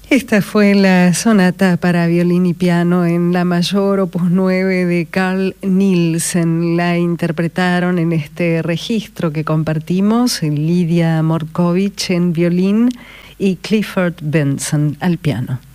Esta fue la sonata para violín y piano en la mayor opus 9 de Carl Nielsen. La interpretaron en este registro que compartimos Lidia Morkovich en violín y Clifford Benson al piano.